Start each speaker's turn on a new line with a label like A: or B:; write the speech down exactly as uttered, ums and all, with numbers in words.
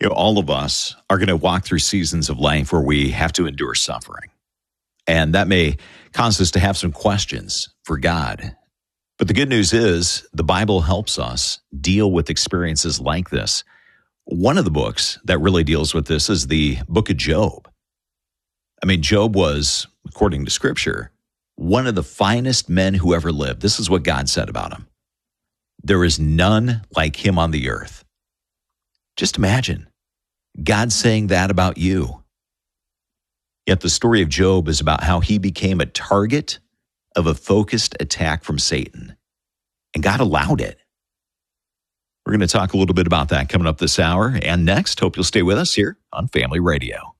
A: You know, all of us are going to walk through seasons of life where we have to endure suffering. And that may cause us to have some questions for God. But the good news is the Bible helps us deal with experiences like this. One of the books that really deals with this is the book of Job. I mean, Job was, according to Scripture, one of the finest men who ever lived. This is what God said about him. There is none like him on the earth. Just imagine God saying that about you. Yet the story of Job is about how he became a target of a focused attack from Satan. And God allowed it. We're going to talk a little bit about that coming up this hour and next. Hope you'll stay with us here on Family Radio.